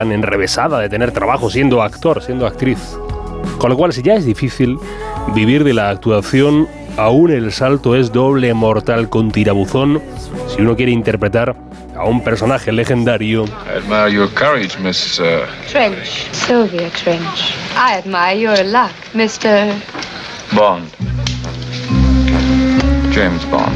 enrevesada de tener trabajo siendo actor, siendo actriz. Con lo cual, si ya es difícil vivir de la actuación, aún el salto es doble mortal con tirabuzón si uno quiere interpretar a un personaje legendario. I admire your courage, Miss... Trench. Sylvia Trench. I admire your luck, Mr... Bond. James Bond.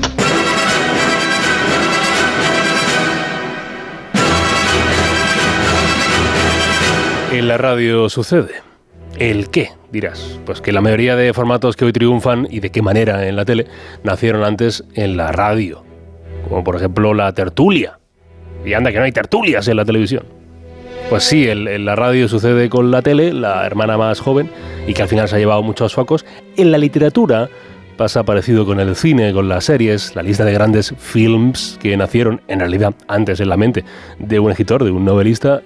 En la radio sucede. ¿El qué? Dirás. Pues que la mayoría de formatos que hoy triunfan, y de qué manera en la tele, nacieron antes en la radio. Como por ejemplo la tertulia. Y anda que no hay tertulias en la televisión. Pues sí, en la radio sucede con la tele, la hermana más joven, y que al final se ha llevado muchos focos. En la literatura pasa parecido con el cine, con las series, la lista de grandes films que nacieron, en realidad, antes en la mente de un escritor, de un novelista,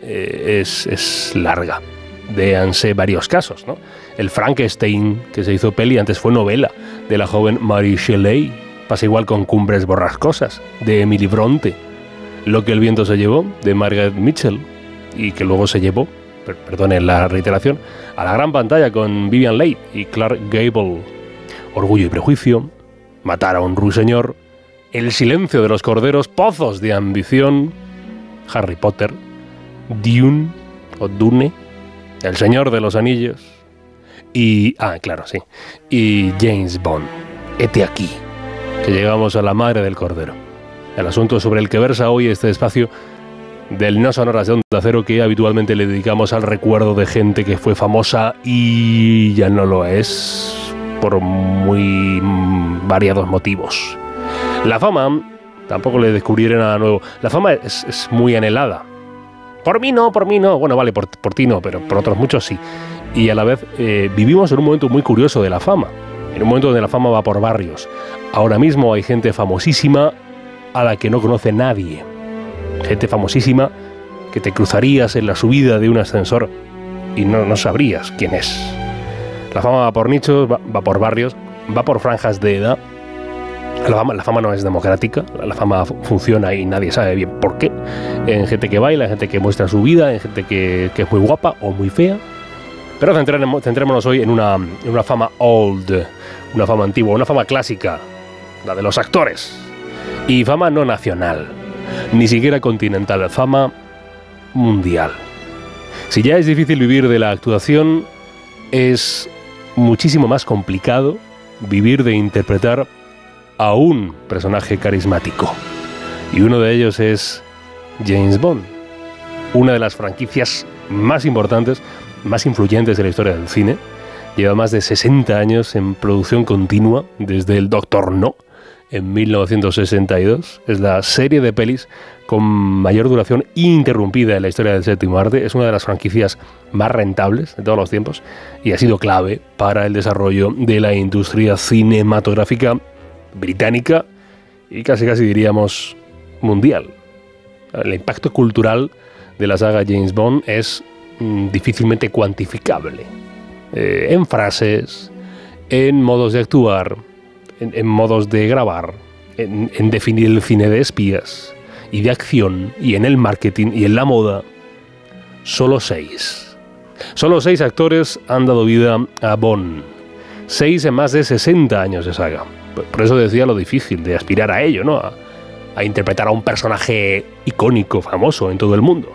es larga. Véanse varios casos, ¿no? El Frankenstein, que se hizo peli, antes fue novela, de la joven Mary Shelley. Pasa igual con Cumbres borrascosas, de Emily Bronte. Lo que el viento se llevó, de Margaret Mitchell, y que luego se llevó, perdonen la reiteración, a la gran pantalla con Vivien Leigh y Clark Gable. Orgullo y prejuicio, Matar a un ruiseñor, El silencio de los corderos, Pozos de ambición, Harry Potter, Dune o Dune, El Señor de los Anillos y... claro, sí. Y James Bond. Hete aquí, que llegamos a la madre del cordero. El asunto sobre el que versa hoy este espacio del No Sonoras de Onda Cero, que habitualmente le dedicamos al recuerdo de gente que fue famosa y ya no lo es, por muy variados motivos. La fama, tampoco le descubriré nada nuevo. La fama es muy anhelada. Por mí no. Bueno, vale, por ti no, pero por otros muchos sí. Y a la vez vivimos en un momento muy curioso de la fama. En un momento donde la fama va por barrios. Ahora mismo hay gente famosísima a la que no conoce nadie. Gente famosísima que te cruzarías en la subida de un ascensor y no sabrías quién es. La fama va por nichos, va por barrios, va por franjas de edad. La fama no es democrática, la fama funciona y nadie sabe bien por qué. En gente que baila, en gente que muestra su vida, en gente que es muy guapa o muy fea. Pero centrémonos hoy en una fama old, una fama antigua, una fama clásica, la de los actores. Y fama no nacional, ni siquiera continental, fama mundial. Si ya es difícil vivir de la actuación, es muchísimo más complicado vivir de interpretar a un personaje carismático. Y uno de ellos es James Bond, una de las franquicias más importantes, más influyentes de la historia del cine. Lleva más de 60 años en producción continua, desde el Doctor No, en 1962. Es la serie de pelis con mayor duración ininterrumpida en la historia del séptimo arte. Es una de las franquicias más rentables de todos los tiempos y ha sido clave para el desarrollo de la industria cinematográfica británica y casi diríamos mundial. El impacto cultural de la saga James Bond es difícilmente cuantificable. En frases, en modos de actuar, en modos de grabar, en definir el cine de espías y de acción, y en el marketing y en la moda. Solo 6 actores han dado vida a Bond. 6 en más de 60 años de saga. Por eso decía lo difícil de aspirar a ello, ¿no? A interpretar a un personaje icónico, famoso en todo el mundo.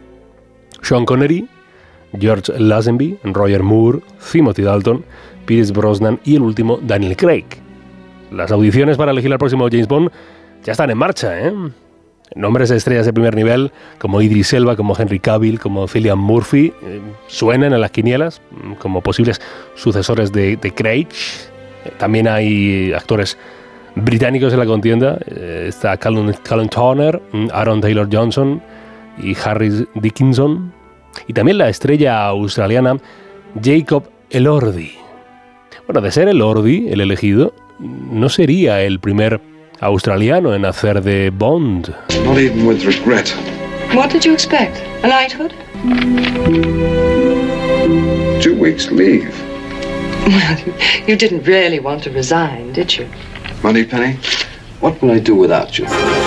Sean Connery, George Lazenby, Roger Moore, Timothy Dalton, Pierce Brosnan y el último, Daniel Craig. Las audiciones para elegir al próximo James Bond ya están en marcha, ¿eh? Nombres de estrellas de primer nivel, como Idris Elba, como Henry Cavill, como Cillian Murphy, suenan en las quinielas como posibles sucesores de Craig. También hay actores británicos en la contienda. Está Callum Turner, Aaron Taylor-Johnson y Harry Dickinson. Y también la estrella australiana Jacob Elordi. Bueno, de ser Elordi el elegido, no sería el primer australiano en hacer de Bond. Not even with regret. What did you expect? A knighthood? 2 weeks leave. Well, you didn't really want to resign, did you? Moneypenny, what will I do without you?